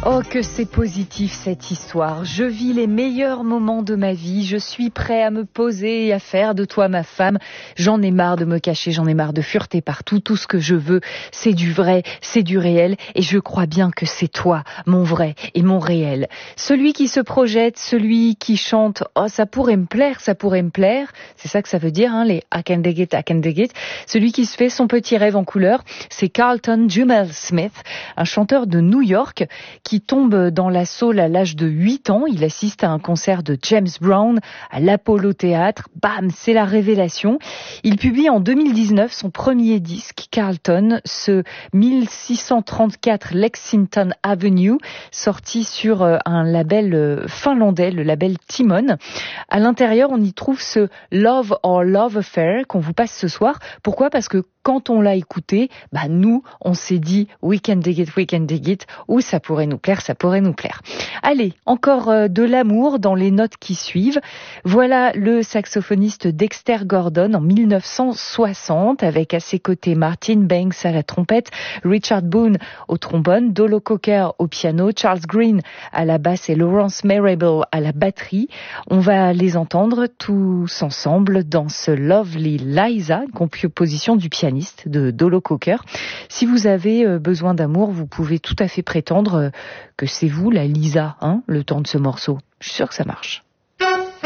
Oh, que c'est positif cette histoire. Je vis les meilleurs moments de ma vie. Je suis prêt à me poser et à faire de toi ma femme. J'en ai marre de me cacher, j'en ai marre de fureter partout. Tout ce que je veux, c'est du vrai, c'est du réel. Et je crois bien que c'est toi, mon vrai et mon réel. Celui qui se projette, celui qui chante « Oh, ça pourrait me plaire, ça pourrait me plaire ». C'est ça que ça veut dire, hein, les « I can dig it, I can dig it ». Celui qui se fait son petit rêve en couleur, c'est Carlton Jumel Smith, un chanteur de New York qui tombe dans la soul à l'âge de 8 ans. Il assiste à un concert de James Brown à l'Apollo Théâtre. Bam, c'est la révélation. Il publie en 2019 son premier disque, Carlton, ce 1634 Lexington Avenue, sorti sur un label finlandais, le label Timon. À l'intérieur, on y trouve ce Love or Love Affair qu'on vous passe ce soir. Pourquoi ? Parce que quand on l'a écouté, nous, on s'est dit « We can dig it » ou « ça pourrait nous plaire, ça pourrait nous plaire ». Allez, encore de l'amour dans les notes qui suivent. Voilà le saxophoniste Dexter Gordon en 1960, avec à ses côtés Martin Banks à la trompette, Richard Boone au trombone, Dolo Cocker au piano, Charles Green à la basse et Lawrence Marable à la batterie. On va les entendre tous ensemble dans ce Lovely Liza, une composition du pianiste de Dolo Cocker. Si vous avez besoin d'amour, vous pouvez tout à fait prétendre que c'est vous la Lisa, le temps de ce morceau. Je suis sûre que ça marche.